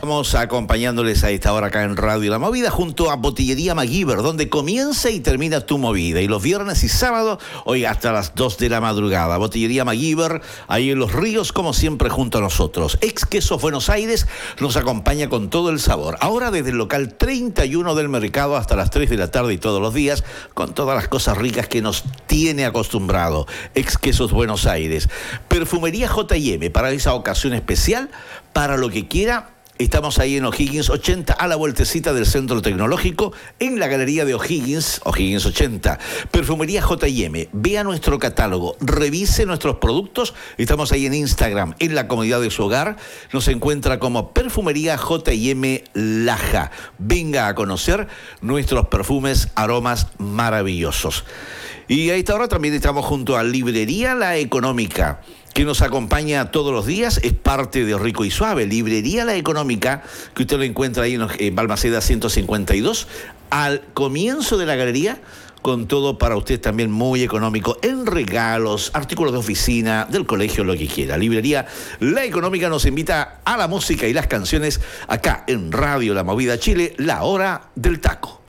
Estamos acompañándoles a esta hora acá en Radio La Movida junto a Botillería MacGyver, donde comienza y termina tu movida. Y los viernes y sábados, hoy hasta las 2 de la madrugada. Botillería MacGyver, ahí en Los Ríos, como siempre, junto a nosotros. Ex Quesos Buenos Aires nos acompaña con todo el sabor. Ahora desde el local 31 del mercado hasta las 3 de la tarde y todos los días, con todas las cosas ricas que nos tiene acostumbrado. Ex Quesos Buenos Aires. Perfumería J&M, para esa ocasión especial, para lo que quiera. Estamos ahí en O'Higgins 80, a la vueltecita del Centro Tecnológico, en la Galería de O'Higgins 80. Perfumería J&M, vea nuestro catálogo, revise nuestros productos. Estamos ahí en Instagram, en la comodidad de su hogar. Nos encuentra como Perfumería J&M Laja. Venga a conocer nuestros perfumes, aromas maravillosos. Y a esta hora también estamos junto a Librería La Económica, que nos acompaña todos los días, es parte de Rico y Suave. Librería La Económica, que usted lo encuentra ahí en Balmaceda 152, al comienzo de la galería, con todo para usted también muy económico, en regalos, artículos de oficina, del colegio, lo que quiera. Librería La Económica nos invita a la música y las canciones acá en Radio La Movida Chile, la hora del taco.